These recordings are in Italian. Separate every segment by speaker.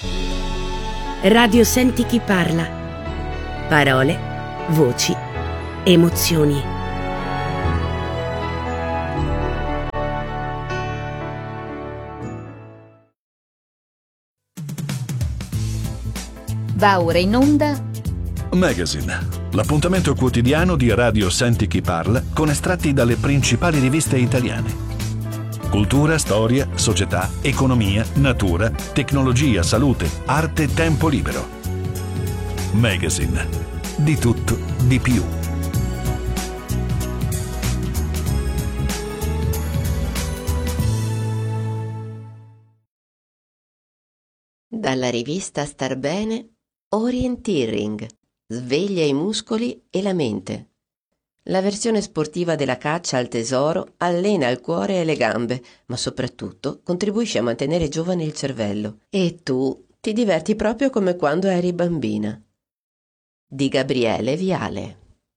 Speaker 1: Radio Senti chi parla. Parole, voci, emozioni.
Speaker 2: Va ora in onda
Speaker 3: Magazine, l'appuntamento quotidiano di Radio Senti chi parla con estratti dalle principali riviste italiane. Cultura, storia, società, economia, natura, tecnologia, salute, arte, tempo libero. Magazine, di tutto, di più.
Speaker 4: Dalla rivista Star Bene, Orienteering, sveglia i muscoli e la mente. La versione sportiva della caccia al tesoro allena il cuore e le gambe, ma soprattutto contribuisce a mantenere giovane il cervello. E tu ti diverti proprio come quando eri bambina. Di Gabriele Viale.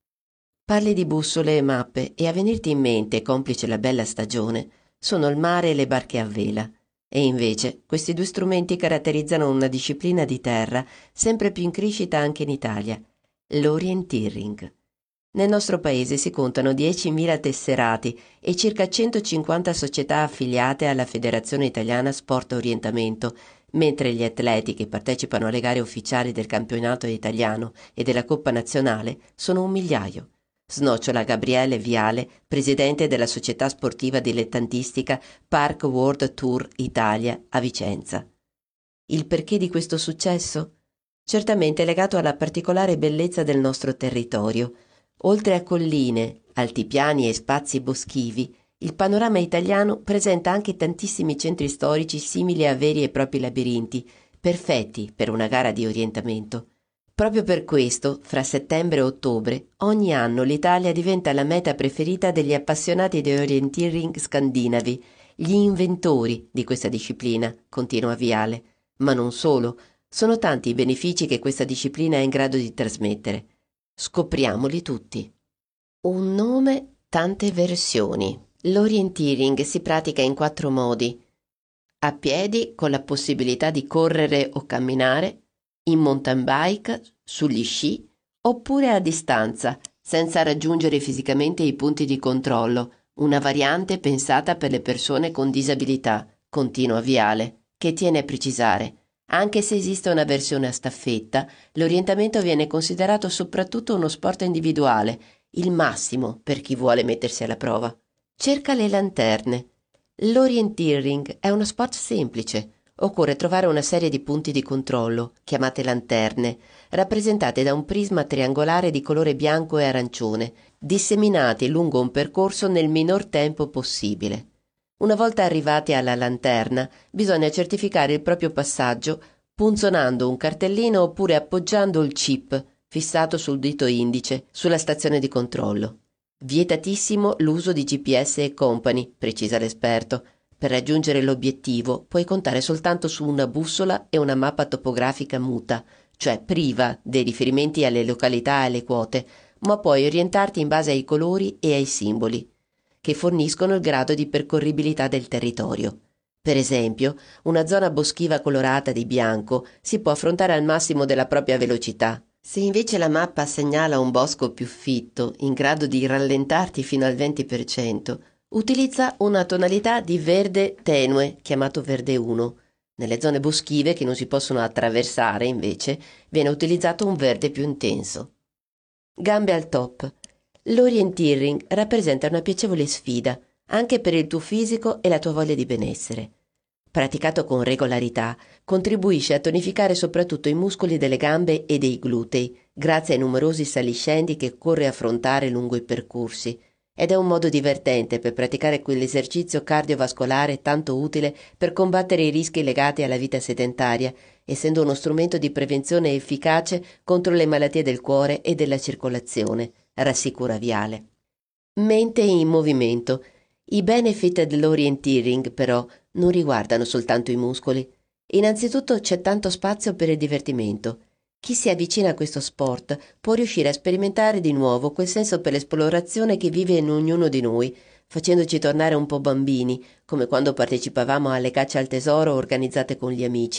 Speaker 4: Parli di bussole e mappe e a venirti in mente, complice la bella stagione, sono il mare e le barche a vela. E invece questi due strumenti caratterizzano una disciplina di terra sempre più in crescita anche in Italia, l'orienteering. Nel nostro paese si contano 10.000 tesserati e circa 150 società affiliate alla Federazione Italiana Sport Orientamento, mentre gli atleti che partecipano alle gare ufficiali del campionato italiano e della Coppa Nazionale sono 1.000.000. Snocciola Gabriele Viale, presidente della società sportiva dilettantistica Park World Tour Italia a Vicenza. Il perché di questo successo? Certamente legato alla particolare bellezza del nostro territorio. Oltre a colline, altipiani e spazi boschivi, il panorama italiano presenta anche tantissimi centri storici simili a veri e propri labirinti, perfetti per una gara di orientamento. Proprio per questo, fra settembre e ottobre, ogni anno l'Italia diventa la meta preferita degli appassionati di orienteering scandinavi, gli inventori di questa disciplina, continua Viale. Ma non solo, sono tanti i benefici che questa disciplina è in grado di trasmettere. Scopriamoli tutti. Un nome, tante versioni. L'orienteering si pratica in 4 modi: a piedi con la possibilità di correre o camminare, in mountain bike, sugli sci, oppure a distanza, senza raggiungere fisicamente i punti di controllo, una variante pensata per le persone con disabilità, continua Viale, che tiene a precisare. Anche se esiste una versione a staffetta, l'orientamento viene considerato soprattutto uno sport individuale, il massimo per chi vuole mettersi alla prova. Cerca le lanterne. L'orienteering è uno sport semplice. Occorre trovare una serie di punti di controllo, chiamate lanterne, rappresentate da un prisma triangolare di colore bianco e arancione, disseminati lungo un percorso nel minor tempo possibile. Una volta arrivati alla lanterna, bisogna certificare il proprio passaggio punzonando un cartellino oppure appoggiando il chip, fissato sul dito indice, sulla stazione di controllo. Vietatissimo l'uso di GPS e compagni, precisa l'esperto. Per raggiungere l'obiettivo puoi contare soltanto su una bussola e una mappa topografica muta, cioè priva dei riferimenti alle località e alle quote, ma puoi orientarti in base ai colori e ai simboli, che forniscono il grado di percorribilità del territorio. Per esempio, una zona boschiva colorata di bianco si può affrontare al massimo della propria velocità. Se invece la mappa segnala un bosco più fitto, in grado di rallentarti fino al 20%, utilizza una tonalità di verde tenue, chiamato verde 1. Nelle zone boschive che non si possono attraversare, invece, viene utilizzato un verde più intenso. Gambe al top. L'orienteering rappresenta una piacevole sfida, anche per il tuo fisico e la tua voglia di benessere. Praticato con regolarità, contribuisce a tonificare soprattutto i muscoli delle gambe e dei glutei, grazie ai numerosi saliscendi che occorre affrontare lungo i percorsi, ed è un modo divertente per praticare quell'esercizio cardiovascolare tanto utile per combattere i rischi legati alla vita sedentaria, essendo uno strumento di prevenzione efficace contro le malattie del cuore e della circolazione, rassicura Viale. Mente in movimento. I benefit dell'orienteering, però, non riguardano soltanto i muscoli. Innanzitutto c'è tanto spazio per il divertimento. Chi si avvicina a questo sport può riuscire a sperimentare di nuovo quel senso per l'esplorazione che vive in ognuno di noi, facendoci tornare un po' bambini, come quando partecipavamo alle cacce al tesoro organizzate con gli amici,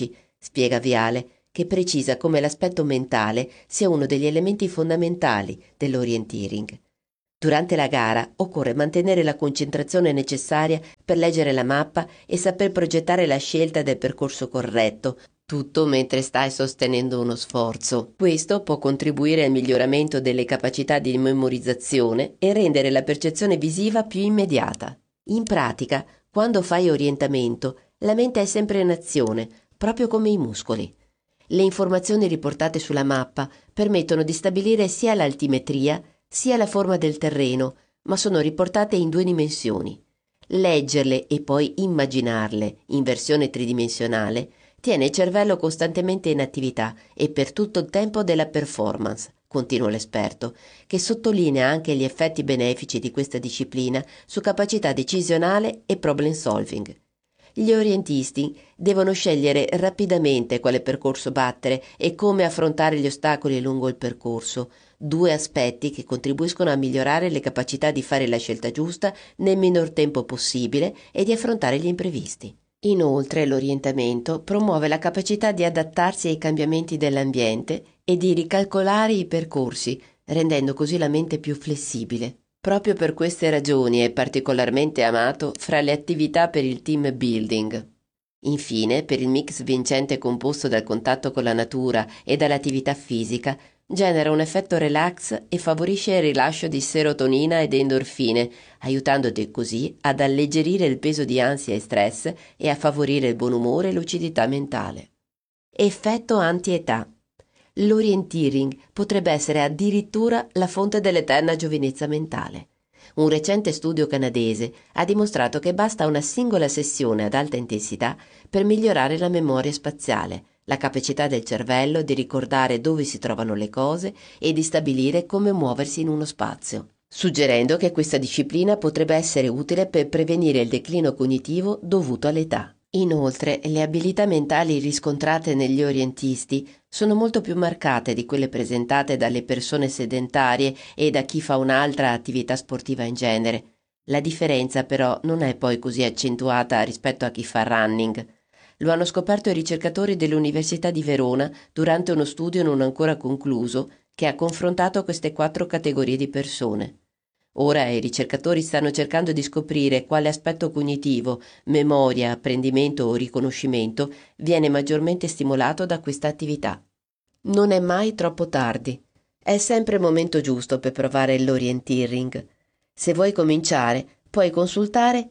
Speaker 4: spiega Viale, che precisa come l'aspetto mentale sia uno degli elementi fondamentali dell'orienteering. Durante la gara occorre mantenere la concentrazione necessaria per leggere la mappa e saper progettare la scelta del percorso corretto, tutto mentre stai sostenendo uno sforzo. Questo può contribuire al miglioramento delle capacità di memorizzazione e rendere la percezione visiva più immediata. In pratica, quando fai orientamento, la mente è sempre in azione, proprio come i muscoli. Le informazioni riportate sulla mappa permettono di stabilire sia l'altimetria sia la forma del terreno, ma sono riportate in 2 dimensioni. Leggerle e poi immaginarle in versione tridimensionale tiene il cervello costantemente in attività e per tutto il tempo della performance, continua l'esperto, che sottolinea anche gli effetti benefici di questa disciplina su capacità decisionale e problem solving. Gli orientisti devono scegliere rapidamente quale percorso battere e come affrontare gli ostacoli lungo il percorso, 2 aspetti che contribuiscono a migliorare le capacità di fare la scelta giusta nel minor tempo possibile e di affrontare gli imprevisti. Inoltre, l'orientamento promuove la capacità di adattarsi ai cambiamenti dell'ambiente e di ricalcolare i percorsi, rendendo così la mente più flessibile. Proprio per queste ragioni è particolarmente amato fra le attività per il team building. Infine, per il mix vincente composto dal contatto con la natura e dall'attività fisica, genera un effetto relax e favorisce il rilascio di serotonina ed endorfine, aiutandoti così ad alleggerire il peso di ansia e stress e a favorire il buon umore e lucidità mentale. Effetto anti-età. L'orienteering potrebbe essere addirittura la fonte dell'eterna giovinezza mentale. Un recente studio canadese ha dimostrato che basta una singola sessione ad alta intensità per migliorare la memoria spaziale, la capacità del cervello di ricordare dove si trovano le cose e di stabilire come muoversi in uno spazio, suggerendo che questa disciplina potrebbe essere utile per prevenire il declino cognitivo dovuto all'età. Inoltre, le abilità mentali riscontrate negli orientisti sono molto più marcate di quelle presentate dalle persone sedentarie e da chi fa un'altra attività sportiva in genere. La differenza però non è poi così accentuata rispetto a chi fa running. Lo hanno scoperto i ricercatori dell'Università di Verona durante uno studio non ancora concluso che ha confrontato queste 4 categorie di persone. Ora i ricercatori stanno cercando di scoprire quale aspetto cognitivo, memoria, apprendimento o riconoscimento viene maggiormente stimolato da questa attività. Non è mai troppo tardi. È sempre il momento giusto per provare l'orienteering. Se vuoi cominciare, puoi consultare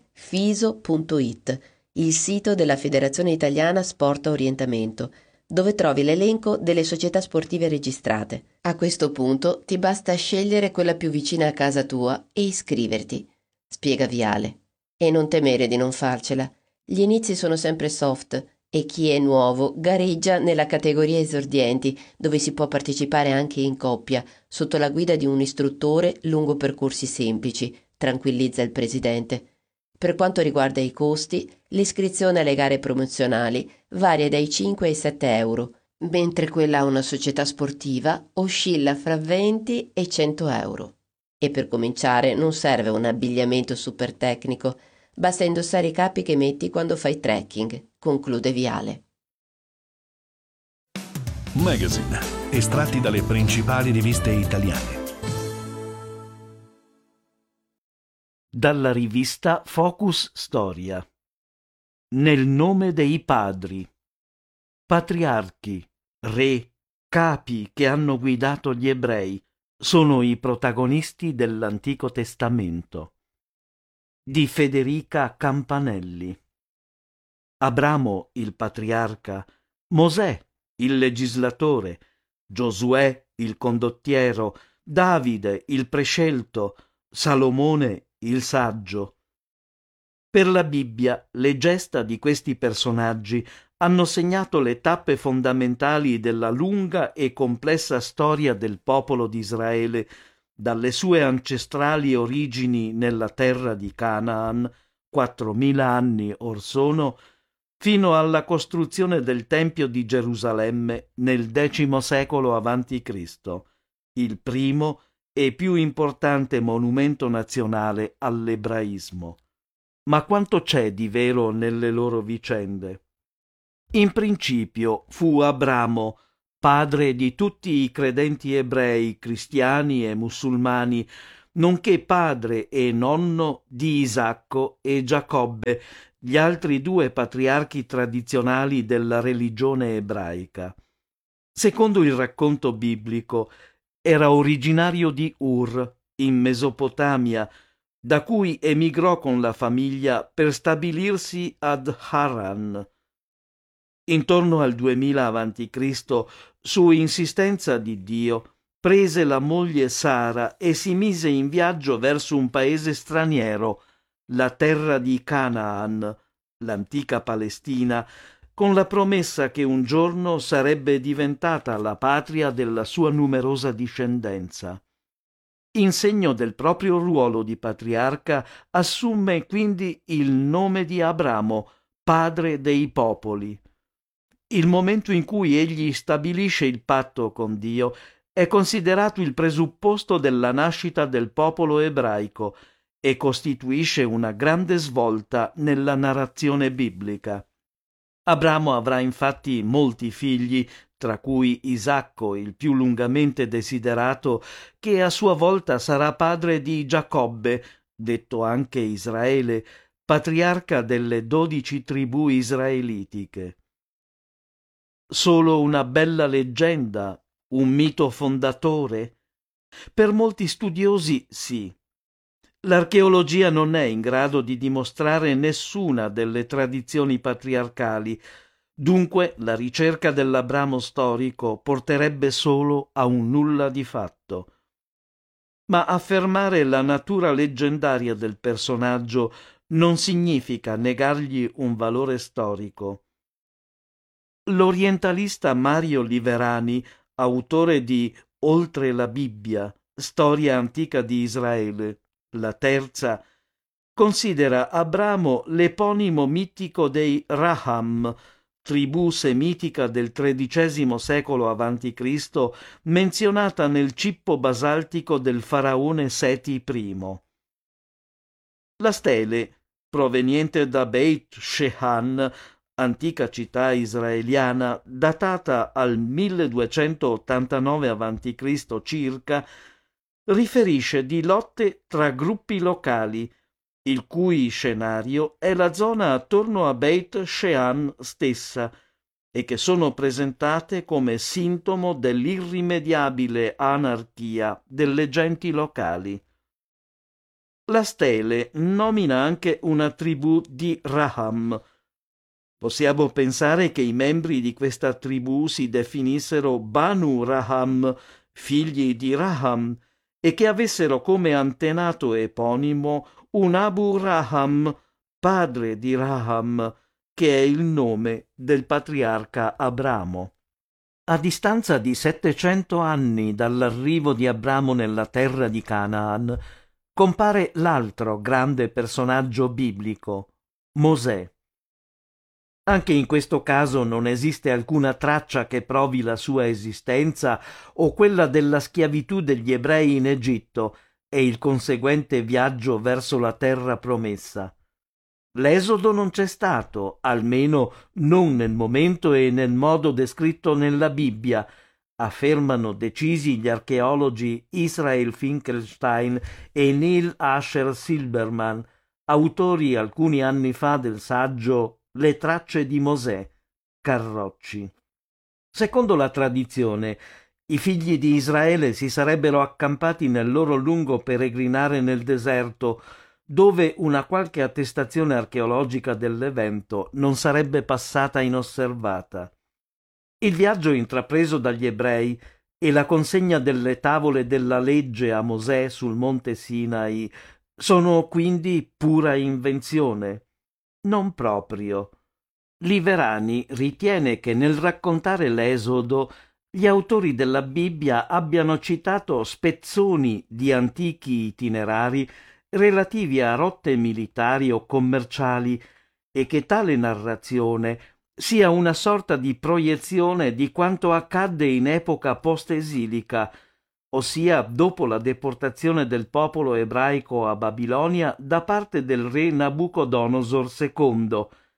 Speaker 4: fiso.it, il sito della Federazione Italiana Sport Orientamento, dove trovi l'elenco delle società sportive registrate. A questo punto ti basta scegliere quella più vicina a casa tua e iscriverti, spiega Viale. E non temere di non farcela. Gli inizi sono sempre soft e chi è nuovo gareggia nella categoria esordienti, dove si può partecipare anche in coppia, sotto la guida di un istruttore lungo percorsi semplici, tranquillizza il presidente. Per quanto riguarda i costi, l'iscrizione alle gare promozionali varia dai 5 ai 7 euro, mentre quella a una società sportiva oscilla fra 20 e 100 euro. E per cominciare non serve un abbigliamento super tecnico, basta indossare i capi che metti quando fai trekking, conclude Viale.
Speaker 3: Magazine, estratti dalle principali riviste italiane.
Speaker 2: Dalla rivista Focus Storia. Nel nome dei padri. Patriarchi, re, capi che hanno guidato gli ebrei sono i protagonisti dell'Antico Testamento. Di Federica Campanelli. Abramo, il patriarca, Mosè, il legislatore, Giosuè, il condottiero, Davide, il prescelto, Salomone, il saggio. Per la Bibbia, le gesta di questi personaggi hanno segnato le tappe fondamentali della lunga e complessa storia del popolo di Israele, dalle sue ancestrali origini nella terra di Canaan, 4000 anni or sono, fino alla costruzione del Tempio di Gerusalemme nel X secolo a.C., il primo e più importante monumento nazionale all'ebraismo. Ma quanto c'è di vero nelle loro vicende? In principio fu Abramo, padre di tutti i credenti ebrei, cristiani e musulmani, nonché padre e nonno di Isacco e Giacobbe, gli altri due patriarchi tradizionali della religione ebraica. Secondo il racconto biblico, era originario di Ur, in Mesopotamia, da cui emigrò con la famiglia per stabilirsi ad Haran. Intorno al 2000 a.C., su insistenza di Dio, prese la moglie Sara e si mise in viaggio verso un paese straniero, la terra di Canaan, l'antica Palestina, con la promessa che un giorno sarebbe diventata la patria della sua numerosa discendenza. In segno del proprio ruolo di patriarca, assume quindi il nome di Abramo, padre dei popoli. Il momento in cui egli stabilisce il patto con Dio è considerato il presupposto della nascita del popolo ebraico e costituisce una grande svolta nella narrazione biblica. Abramo avrà infatti molti figli, tra cui Isacco, il più lungamente desiderato, che a sua volta sarà padre di Giacobbe, detto anche Israele, patriarca delle 12 tribù israelitiche. Solo una bella leggenda, un mito fondatore? Per molti studiosi sì. L'archeologia non è in grado di dimostrare nessuna delle tradizioni patriarcali, dunque la ricerca dell'Abramo storico porterebbe solo a un nulla di fatto. Ma affermare la natura leggendaria del personaggio non significa negargli un valore storico. L'orientalista Mario Liverani, autore di Oltre la Bibbia, storia antica di Israele, la terza, considera Abramo l'eponimo mitico dei Raham, tribù semitica del XIII secolo a.C., menzionata nel cippo basaltico del faraone Seti I. La stele, proveniente da Beit Shean, antica città israeliana datata al 1289 a.C. circa, riferisce di lotte tra gruppi locali, il cui scenario è la zona attorno a Beit Shean stessa, e che sono presentate come sintomo dell'irrimediabile anarchia delle genti locali. La stele nomina anche una tribù di Raham. Possiamo pensare che i membri di questa tribù si definissero Banu Raham, figli di Raham, e che avessero come antenato eponimo un Abu Raham, padre di Raham, che è il nome del patriarca Abramo. A distanza di 700 anni dall'arrivo di Abramo nella terra di Canaan, compare l'altro grande personaggio biblico, Mosè. Anche in questo caso non esiste alcuna traccia che provi la sua esistenza o quella della schiavitù degli ebrei in Egitto e il conseguente viaggio verso la terra promessa. L'esodo non c'è stato, almeno non nel momento e nel modo descritto nella Bibbia, affermano decisi gli archeologi Israel Finkelstein e Neil Asher Silberman, autori alcuni anni fa del saggio Le tracce di Mosè, Carrocci. Secondo la tradizione, i figli di Israele si sarebbero accampati nel loro lungo peregrinare nel deserto, dove una qualche attestazione archeologica dell'evento non sarebbe passata inosservata. Il viaggio intrapreso dagli ebrei e la consegna delle tavole della legge a Mosè sul monte Sinai sono quindi pura invenzione. Non proprio. Liverani ritiene che nel raccontare l'Esodo gli autori della Bibbia abbiano citato spezzoni di antichi itinerari relativi a rotte militari o commerciali e che tale narrazione sia una sorta di proiezione di quanto accadde in epoca post-esilica, ossia dopo la deportazione del popolo ebraico a Babilonia da parte del re Nabucodonosor II,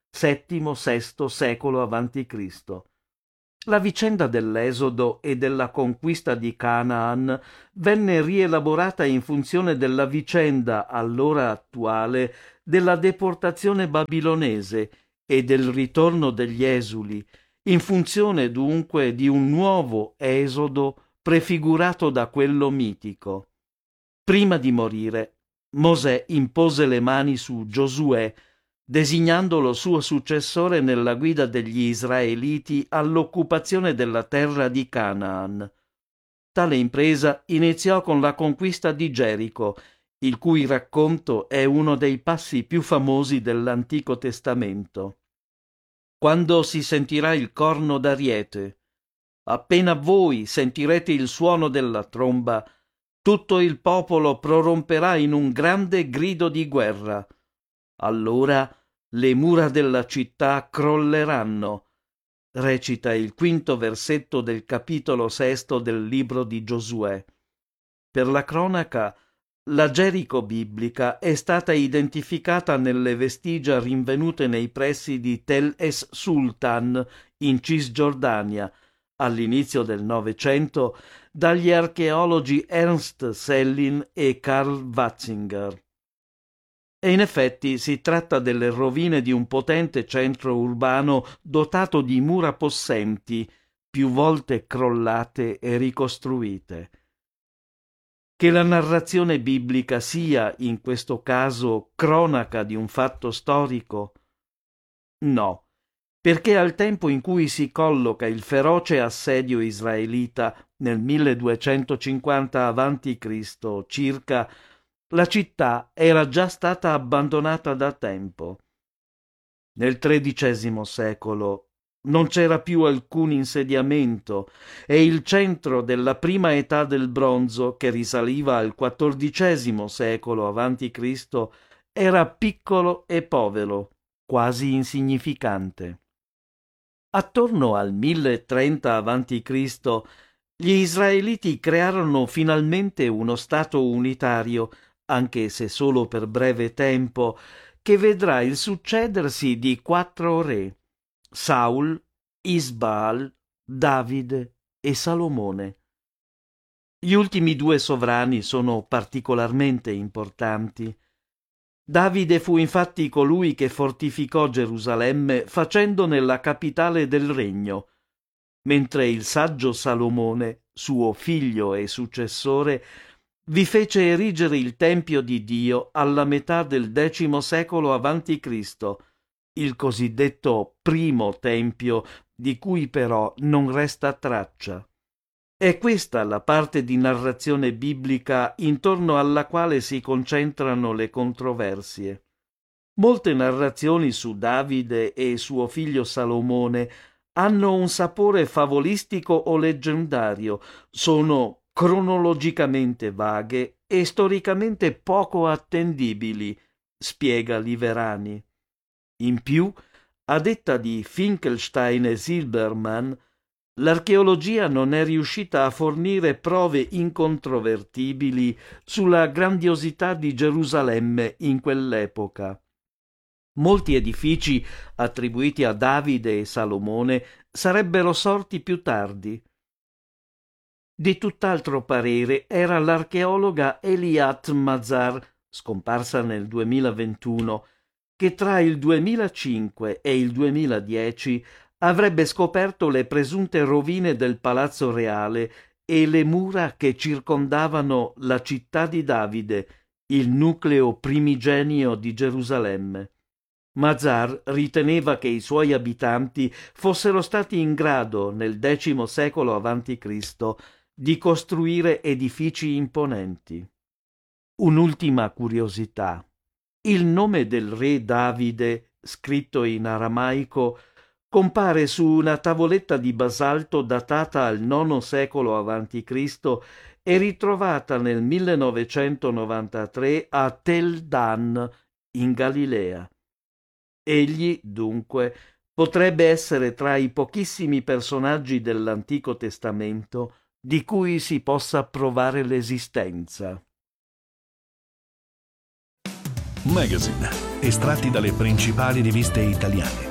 Speaker 2: VII-VI secolo a.C. La vicenda dell'Esodo e della conquista di Canaan venne rielaborata in funzione della vicenda allora attuale della deportazione babilonese e del ritorno degli esuli, in funzione dunque di un nuovo Esodo prefigurato da quello mitico. Prima di morire, Mosè impose le mani su Giosuè, designandolo suo successore nella guida degli israeliti all'occupazione della terra di Canaan. Tale impresa iniziò con la conquista di Gerico, il cui racconto è uno dei passi più famosi dell'Antico Testamento. Quando si sentirà il corno d'ariete, appena voi sentirete il suono della tromba, tutto il popolo proromperà in un grande grido di guerra. Allora le mura della città crolleranno, recita il 5° versetto del capitolo 6 del libro di Giosuè. Per la cronaca, la Gerico biblica è stata identificata nelle vestigia rinvenute nei pressi di Tel es Sultan, in Cisgiordania, all'inizio del Novecento, dagli archeologi Ernst Sellin e Karl Watzinger. E in effetti si tratta delle rovine di un potente centro urbano dotato di mura possenti, più volte crollate e ricostruite. Che la narrazione biblica sia, in questo caso, cronaca di un fatto storico? No, perché al tempo in cui si colloca il feroce assedio israelita nel 1250 a.C. circa, la città era già stata abbandonata da tempo. Nel XIII secolo non c'era più alcun insediamento e il centro della prima età del bronzo, che risaliva al XIV secolo a.C., era piccolo e povero, quasi insignificante. Attorno al 1030 a.C. gli israeliti crearono finalmente uno stato unitario, anche se solo per breve tempo, che vedrà il succedersi di 4 re: Saul, Isbaal, Davide e Salomone. Gli ultimi 2 sovrani sono particolarmente importanti. Davide fu infatti colui che fortificò Gerusalemme facendone la capitale del regno, mentre il saggio Salomone, suo figlio e successore, vi fece erigere il Tempio di Dio alla metà del X secolo a.C., il cosiddetto primo Tempio, di cui però non resta traccia. È questa la parte di narrazione biblica intorno alla quale si concentrano le controversie. Molte narrazioni su Davide e suo figlio Salomone hanno un sapore favolistico o leggendario, sono cronologicamente vaghe e storicamente poco attendibili, spiega Liverani. In più, a detta di Finkelstein e Silbermann, l'archeologia non è riuscita a fornire prove incontrovertibili sulla grandiosità di Gerusalemme in quell'epoca. Molti edifici attribuiti a Davide e Salomone sarebbero sorti più tardi. Di tutt'altro parere era l'archeologa Eliat Mazar, scomparsa nel 2021, che tra il 2005 e il 2010 avrebbe scoperto le presunte rovine del Palazzo Reale e le mura che circondavano la città di Davide, il nucleo primigenio di Gerusalemme. Mazar riteneva che i suoi abitanti fossero stati in grado, nel X secolo a.C., di costruire edifici imponenti. Un'ultima curiosità. Il nome del re Davide, scritto in aramaico, compare su una tavoletta di basalto datata al IX secolo a.C. e ritrovata nel 1993 a Tel Dan, in Galilea. Egli, dunque, potrebbe essere tra i pochissimi personaggi dell'Antico Testamento di cui si possa provare l'esistenza.
Speaker 3: Magazine, estratti dalle principali riviste italiane.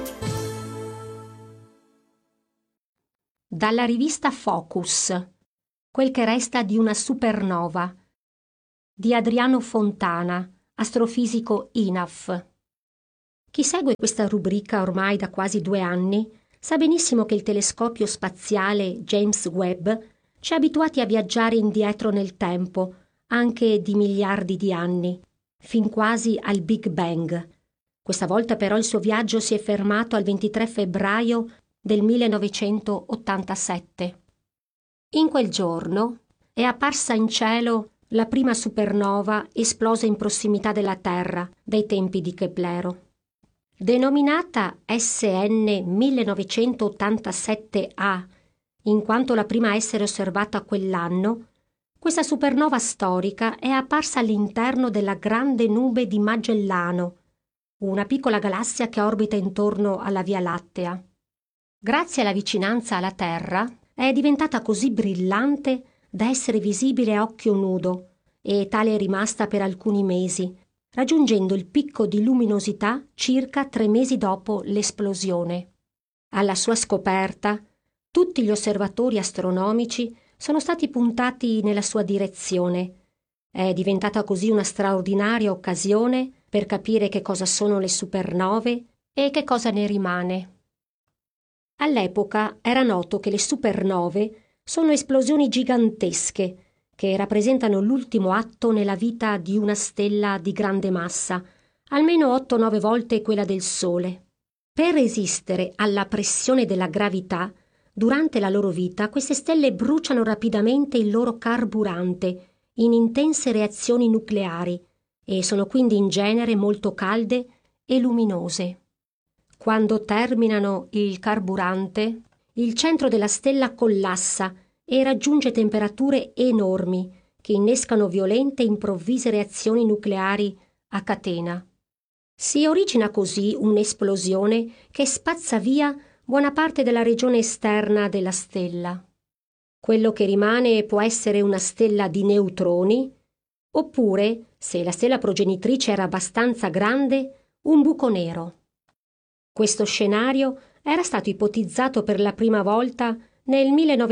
Speaker 5: Dalla rivista Focus, quel che resta di una supernova, di Adriano Fontana, astrofisico INAF. Chi segue questa rubrica ormai da quasi 2 anni sa benissimo che il telescopio spaziale James Webb ci ha abituati a viaggiare indietro nel tempo, anche di miliardi di anni, fin quasi al Big Bang. Questa volta però il suo viaggio si è fermato al 23 febbraio del 1987. In quel giorno è apparsa in cielo la prima supernova esplosa in prossimità della Terra dai tempi di Keplero. Denominata SN 1987A, in quanto la prima a essere osservata quell'anno, questa supernova storica è apparsa all'interno della Grande Nube di Magellano, una piccola galassia che orbita intorno alla Via Lattea. Grazie alla vicinanza alla Terra, è diventata così brillante da essere visibile a occhio nudo, e tale è rimasta per alcuni mesi, raggiungendo il picco di luminosità circa 3 mesi dopo l'esplosione. Alla sua scoperta, tutti gli osservatori astronomici sono stati puntati nella sua direzione. È diventata così una straordinaria occasione per capire che cosa sono le supernove e che cosa ne rimane. All'epoca era noto che le supernove sono esplosioni gigantesche che rappresentano l'ultimo atto nella vita di una stella di grande massa, almeno 8-9 volte quella del Sole. Per resistere alla pressione della gravità, durante la loro vita queste stelle bruciano rapidamente il loro carburante in intense reazioni nucleari e sono quindi in genere molto calde e luminose. Quando terminano il carburante, il centro della stella collassa e raggiunge temperature enormi che innescano violente e improvvise reazioni nucleari a catena. Si origina così un'esplosione che spazza via buona parte della regione esterna della stella. Quello che rimane può essere una stella di neutroni, oppure, se la stella progenitrice era abbastanza grande, un buco nero. Questo scenario era stato ipotizzato per la prima volta nel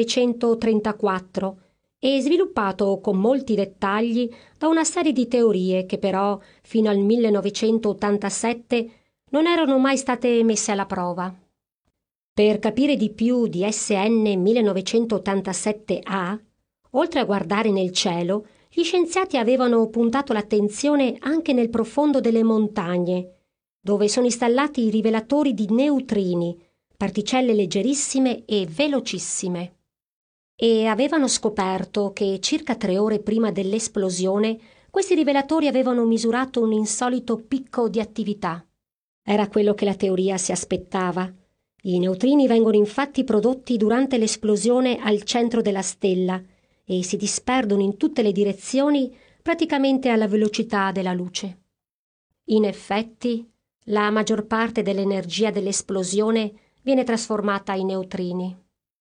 Speaker 5: 1934 e sviluppato con molti dettagli da una serie di teorie che però fino al 1987 non erano mai state messe alla prova. Per capire di più di SN 1987A, oltre a guardare nel cielo, gli scienziati avevano puntato l'attenzione anche nel profondo delle montagne, dove sono installati i rivelatori di neutrini, particelle leggerissime e velocissime. E avevano scoperto che circa 3 ore prima dell'esplosione questi rivelatori avevano misurato un insolito picco di attività. Era quello che la teoria si aspettava. I neutrini vengono infatti prodotti durante l'esplosione al centro della stella e si disperdono in tutte le direzioni praticamente alla velocità della luce. In effetti, la maggior parte dell'energia dell'esplosione viene trasformata in neutrini.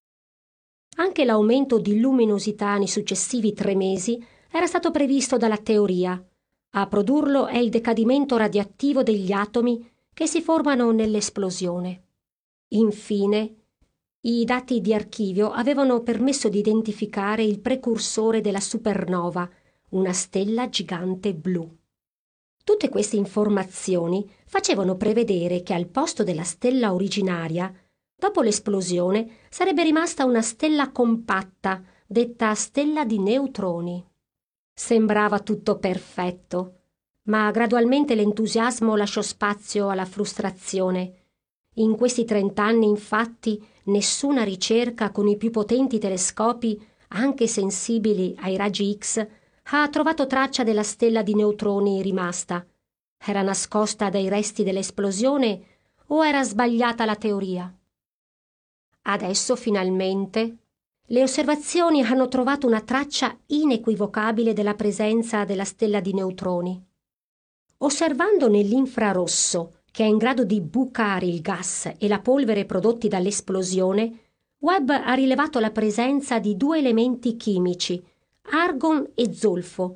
Speaker 5: Anche l'aumento di luminosità nei successivi 3 mesi era stato previsto dalla teoria. A produrlo è il decadimento radioattivo degli atomi che si formano nell'esplosione. Infine, i dati di archivio avevano permesso di identificare il precursore della supernova, una stella gigante blu. Tutte queste informazioni facevano prevedere che al posto della stella originaria, dopo l'esplosione, sarebbe rimasta una stella compatta, detta stella di neutroni. Sembrava tutto perfetto, ma gradualmente l'entusiasmo lasciò spazio alla frustrazione. In questi 30 anni, infatti, nessuna ricerca con i più potenti telescopi, anche sensibili ai raggi X, ha trovato traccia della stella di neutroni rimasta. Era nascosta dai resti dell'esplosione o era sbagliata la teoria? Adesso, finalmente, le osservazioni hanno trovato una traccia inequivocabile della presenza della stella di neutroni. Osservando nell'infrarosso, che è in grado di bucare il gas e la polvere prodotti dall'esplosione, Webb ha rilevato la presenza di 2 elementi chimici, argon e zolfo,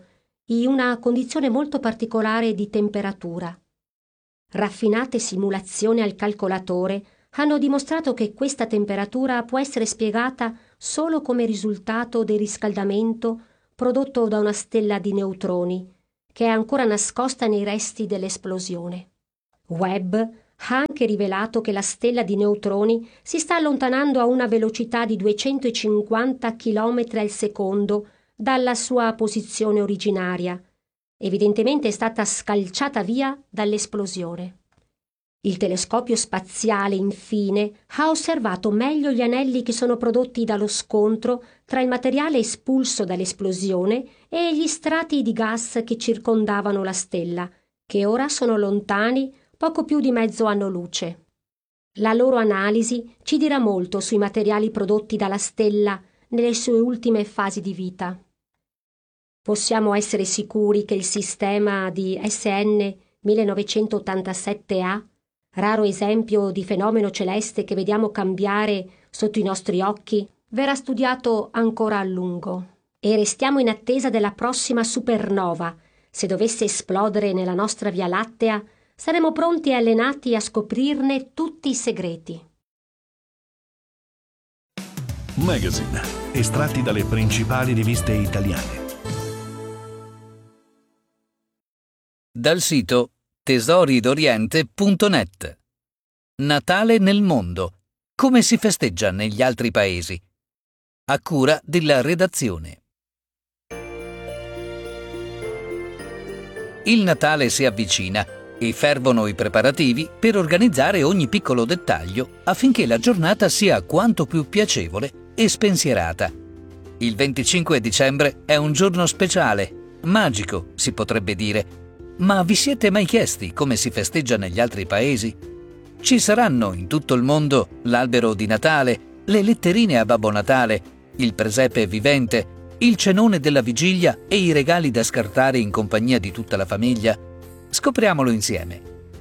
Speaker 5: in una condizione molto particolare di temperatura. Raffinate simulazioni al calcolatore hanno dimostrato che questa temperatura può essere spiegata solo come risultato del riscaldamento prodotto da una stella di neutroni, che è ancora nascosta nei resti dell'esplosione. Webb ha anche rivelato che la stella di neutroni si sta allontanando a una velocità di 250 km al secondo dalla sua posizione originaria. Evidentemente è stata scalciata via dall'esplosione. Il telescopio spaziale, infine, ha osservato meglio gli anelli che sono prodotti dallo scontro tra il materiale espulso dall'esplosione e gli strati di gas che circondavano la stella, che ora sono lontani poco più di mezzo anno luce. La loro analisi ci dirà molto sui materiali prodotti dalla stella nelle sue ultime fasi di vita. Possiamo essere sicuri che il sistema di SN 1987A, raro esempio di fenomeno celeste che vediamo cambiare sotto i nostri occhi, verrà studiato ancora a lungo. E restiamo in attesa della prossima supernova. Se dovesse esplodere nella nostra Via Lattea, saremo pronti e allenati a scoprirne tutti i segreti.
Speaker 3: Magazine, estratti dalle principali riviste italiane.
Speaker 6: Dal sito tesoridoriente.net. Natale nel mondo. Come si festeggia negli altri paesi? A cura della redazione. Il Natale si avvicina e fervono i preparativi per organizzare ogni piccolo dettaglio affinché la giornata sia quanto più piacevole e spensierata. Il 25 dicembre è un giorno speciale, magico, si potrebbe dire. Ma vi siete mai chiesti come si festeggia negli altri paesi? Ci saranno in tutto il mondo l'albero di Natale, le letterine a Babbo Natale, il presepe vivente, il cenone della vigilia e i regali da scartare in compagnia di tutta la famiglia? Scopriamolo insieme.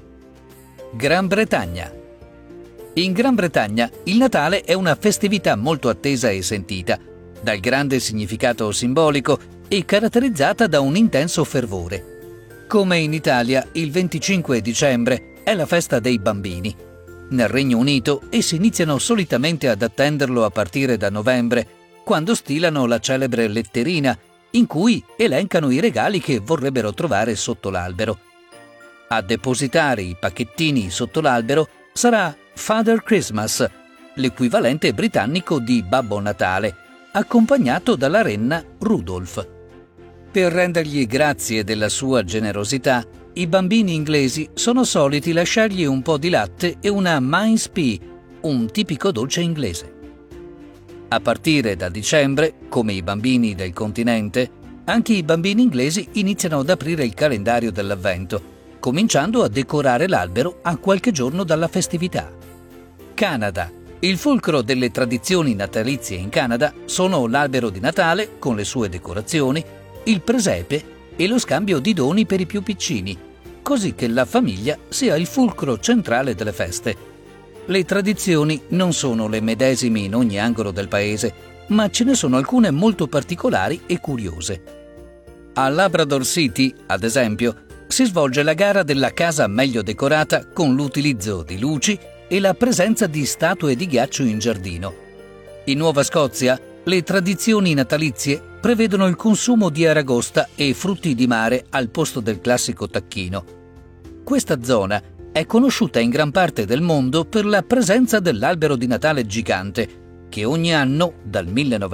Speaker 6: Gran Bretagna. In Gran Bretagna il Natale è una festività molto attesa e sentita, dal grande significato simbolico e caratterizzata da un intenso fervore. Come in Italia, il 25 dicembre è la festa dei bambini. Nel Regno Unito essi iniziano solitamente ad attenderlo a partire da novembre, quando stilano la celebre letterina, in cui elencano i regali che vorrebbero trovare sotto l'albero. A depositare i pacchettini sotto l'albero sarà Father Christmas, l'equivalente britannico di Babbo Natale, accompagnato dalla renna Rudolph. Per rendergli grazie della sua generosità, i bambini inglesi sono soliti lasciargli un po' di latte e una mince pie, un tipico dolce inglese. A partire da dicembre, come i bambini del continente, anche i bambini inglesi iniziano ad aprire il calendario dell'avvento, cominciando a decorare l'albero a qualche giorno dalla festività. Canada. Il fulcro delle tradizioni natalizie in Canada sono l'albero di Natale con le sue decorazioni, il presepe e lo scambio di doni per i più piccini, così che la famiglia sia il fulcro centrale delle feste. Le tradizioni non sono le medesime in ogni angolo del paese, ma ce ne sono alcune molto particolari e curiose. A Labrador City, ad esempio, si svolge la gara della casa meglio decorata con l'utilizzo di luci e la presenza di statue di ghiaccio in giardino. In Nuova Scozia, le tradizioni natalizie prevedono il consumo di aragosta e frutti di mare al posto del classico tacchino. Questa zona è conosciuta in gran parte del mondo per la presenza dell'albero di Natale gigante, che ogni anno, dal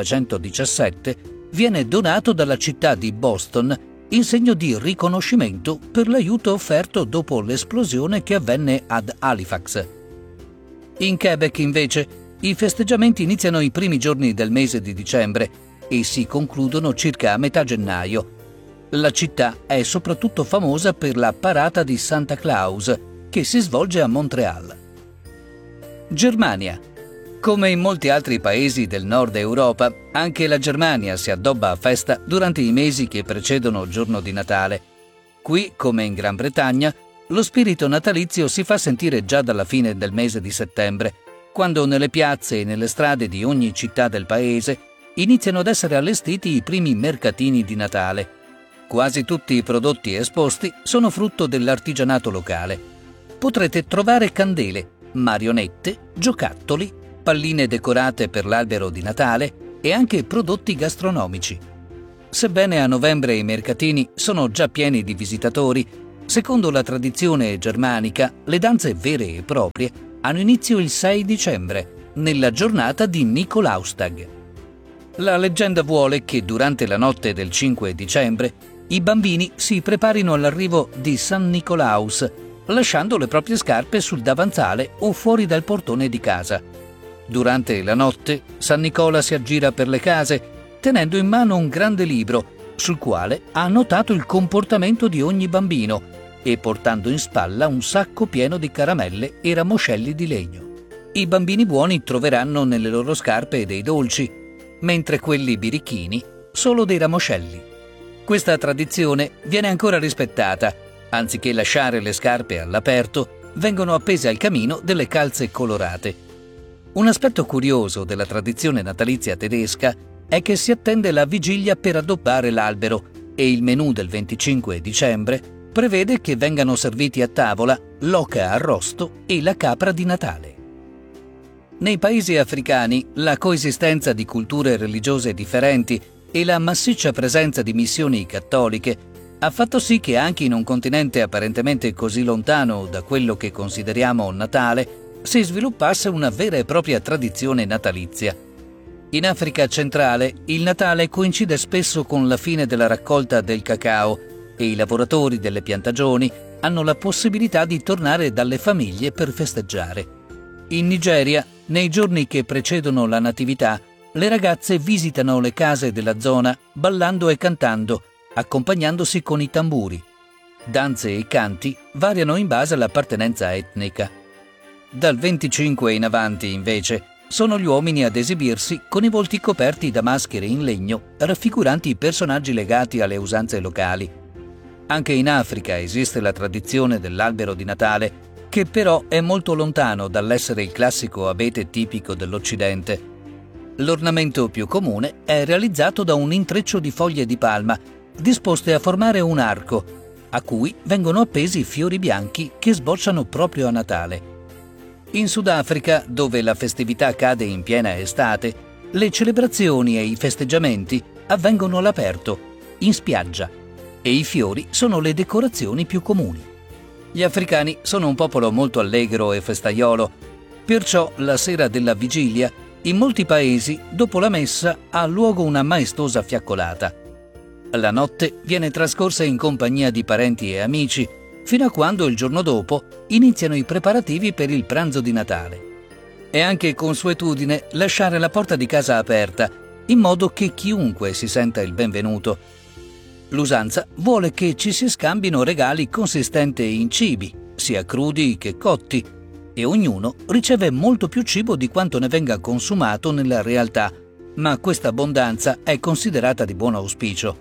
Speaker 6: 1917, viene donato dalla città di Boston in segno di riconoscimento per l'aiuto offerto dopo l'esplosione che avvenne ad Halifax. In Quebec, invece, i festeggiamenti iniziano i primi giorni del mese di dicembre e si concludono circa a metà gennaio. La città è soprattutto famosa per la parata di Santa Claus, che si svolge a Montréal. Germania. Come in molti altri paesi del nord Europa, anche la Germania si addobba a festa durante i mesi che precedono il giorno di Natale. Qui, come in Gran Bretagna, lo spirito natalizio si fa sentire già dalla fine del mese di settembre, quando nelle piazze e nelle strade di ogni città del paese iniziano ad essere allestiti i primi mercatini di Natale. Quasi tutti i prodotti esposti sono frutto dell'artigianato locale. Potrete trovare candele, marionette, giocattoli, palline decorate per l'albero di Natale e anche prodotti gastronomici. Sebbene a novembre i mercatini sono già pieni di visitatori, secondo la tradizione germanica, le danze vere e proprie hanno inizio il 6 dicembre, nella giornata di Nikolaustag. La leggenda vuole che durante la notte del 5 dicembre i bambini si preparino all'arrivo di San Nicolaus, lasciando le proprie scarpe sul davanzale o fuori dal portone di casa. Durante la notte, San Nicola si aggira per le case, tenendo in mano un grande libro, sul quale ha annotato il comportamento di ogni bambino e portando in spalla un sacco pieno di caramelle e ramoscelli di legno. I bambini buoni troveranno nelle loro scarpe dei dolci, mentre quelli birichini solo dei ramoscelli. Questa tradizione viene ancora rispettata. Anziché lasciare le scarpe all'aperto, vengono appese al camino delle calze colorate. Un aspetto curioso della tradizione natalizia tedesca è che si attende la vigilia per addobbare l'albero e il menù del 25 dicembre prevede che vengano serviti a tavola l'oca arrosto e la capra di Natale. Nei paesi africani la coesistenza di culture religiose differenti e la massiccia presenza di missioni cattoliche ha fatto sì che anche in un continente apparentemente così lontano da quello che consideriamo Natale si sviluppasse una vera e propria tradizione natalizia. In Africa centrale il Natale coincide spesso con la fine della raccolta del cacao e i lavoratori delle piantagioni hanno la possibilità di tornare dalle famiglie per festeggiare. In Nigeria, nei giorni che precedono la Natività, le ragazze visitano le case della zona ballando e cantando, accompagnandosi con i tamburi. Danze e canti variano in base all'appartenenza etnica. Dal 25 in avanti, invece, sono gli uomini ad esibirsi con i volti coperti da maschere in legno raffiguranti i personaggi legati alle usanze locali. Anche in Africa esiste la tradizione dell'albero di Natale, che però è molto lontano dall'essere il classico abete tipico dell'Occidente. L'ornamento più comune è realizzato da un intreccio di foglie di palma disposte a formare un arco, a cui vengono appesi fiori bianchi che sbocciano proprio a Natale. In Sudafrica, dove la festività cade in piena estate, le celebrazioni e i festeggiamenti avvengono all'aperto, in spiaggia, e i fiori sono le decorazioni più comuni. Gli africani sono un popolo molto allegro e festaiolo, perciò la sera della vigilia, in molti paesi, dopo la messa, ha luogo una maestosa fiaccolata. La notte viene trascorsa in compagnia di parenti e amici, fino a quando il giorno dopo iniziano i preparativi per il pranzo di Natale. È anche consuetudine lasciare la porta di casa aperta, in modo che chiunque si senta il benvenuto. L'usanza vuole che ci si scambino regali consistenti in cibi, sia crudi che cotti, e ognuno riceve molto più cibo di quanto ne venga consumato nella realtà, ma questa abbondanza è considerata di buon auspicio.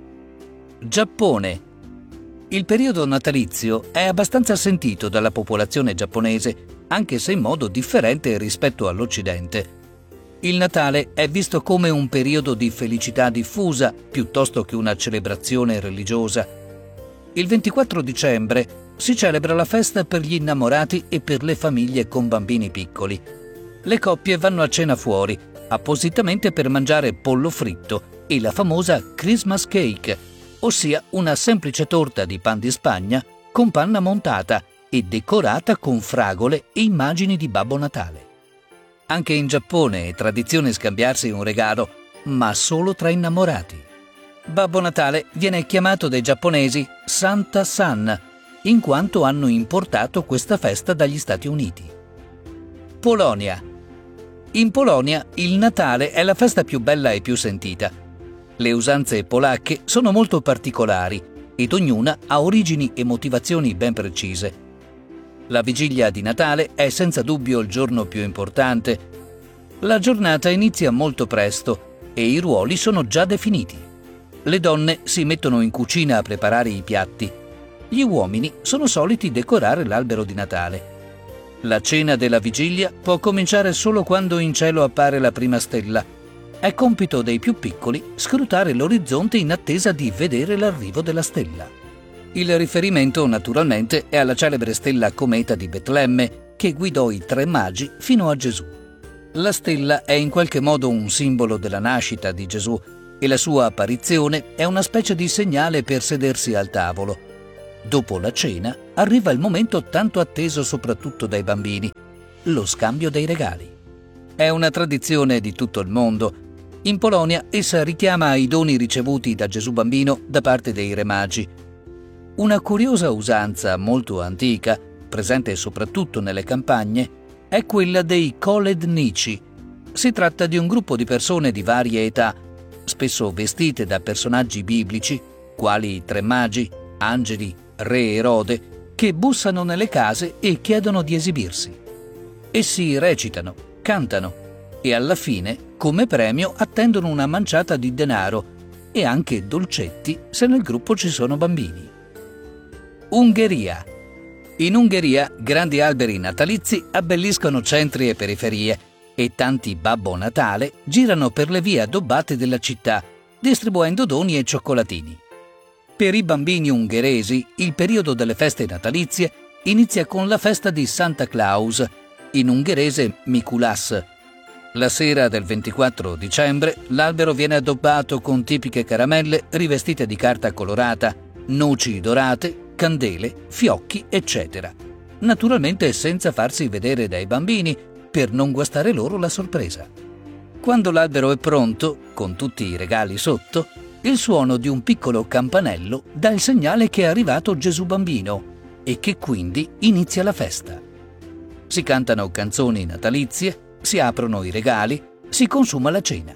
Speaker 6: Giappone. Il periodo natalizio è abbastanza sentito dalla popolazione giapponese, anche se in modo differente rispetto all'Occidente. Il Natale è visto come un periodo di felicità diffusa piuttosto che una celebrazione religiosa. Il 24 dicembre si celebra la festa per gli innamorati e per le famiglie con bambini piccoli. Le coppie vanno a cena fuori, appositamente per mangiare pollo fritto e la famosa Christmas cake, ossia una semplice torta di pan di Spagna con panna montata e decorata con fragole e immagini di Babbo Natale. Anche in Giappone è tradizione scambiarsi un regalo, ma solo tra innamorati. Babbo Natale viene chiamato dai giapponesi Santa San, in quanto hanno importato questa festa dagli Stati Uniti. Polonia. In Polonia il Natale è la festa più bella e più sentita. Le usanze polacche sono molto particolari ed ognuna ha origini e motivazioni ben precise. La vigilia di Natale è senza dubbio il giorno più importante. La giornata inizia molto presto e i ruoli sono già definiti. Le donne si mettono in cucina a preparare i piatti. Gli uomini sono soliti decorare l'albero di Natale. La cena della vigilia può cominciare solo quando in cielo appare la prima stella. È compito dei più piccoli scrutare l'orizzonte in attesa di vedere l'arrivo della stella. Il riferimento, naturalmente, è alla celebre stella cometa di Betlemme che guidò i 3 magi fino a Gesù. La stella è in qualche modo un simbolo della nascita di Gesù e la sua apparizione è una specie di segnale per sedersi al tavolo. Dopo la cena arriva il momento tanto atteso soprattutto dai bambini, lo scambio dei regali. È una tradizione di tutto il mondo. In Polonia essa richiama i doni ricevuti da Gesù bambino da parte dei re magi. Una curiosa usanza molto antica, presente soprattutto nelle campagne, è quella dei kolednici. Si tratta di un gruppo di persone di varie età, spesso vestite da personaggi biblici, quali i 3 magi, angeli, re Erode, che bussano nelle case e chiedono di esibirsi. Essi recitano, cantano e alla fine, come premio, attendono una manciata di denaro e anche dolcetti se nel gruppo ci sono bambini. Ungheria. In Ungheria grandi alberi natalizi abbelliscono centri e periferie e tanti Babbo Natale girano per le vie addobbate della città, distribuendo doni e cioccolatini. Per i bambini ungheresi il periodo delle feste natalizie inizia con la festa di Santa Claus, in ungherese Mikuláš. La sera del 24 dicembre l'albero viene addobbato con tipiche caramelle rivestite di carta colorata, noci dorate, candele, fiocchi, eccetera. Naturalmente senza farsi vedere dai bambini per non guastare loro la sorpresa. Quando l'albero è pronto, con tutti i regali sotto, il suono di un piccolo campanello dà il segnale che è arrivato Gesù bambino e che quindi inizia la festa. Si cantano canzoni natalizie, si aprono i regali, si consuma la cena.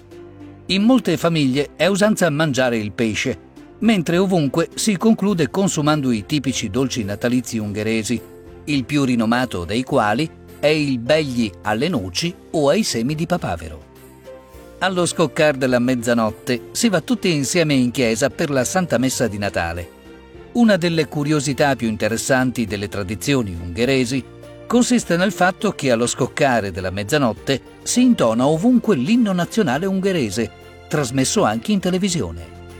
Speaker 6: In molte famiglie è usanza mangiare il pesce, mentre ovunque si conclude consumando i tipici dolci natalizi ungheresi, il più rinomato dei quali è il begli alle noci o ai semi di papavero. Allo scoccar della mezzanotte si va tutti insieme in chiesa per la Santa Messa di Natale. Una delle curiosità più interessanti delle tradizioni ungheresi consiste nel fatto che allo scoccare della mezzanotte si intona ovunque l'inno nazionale ungherese, trasmesso anche in televisione.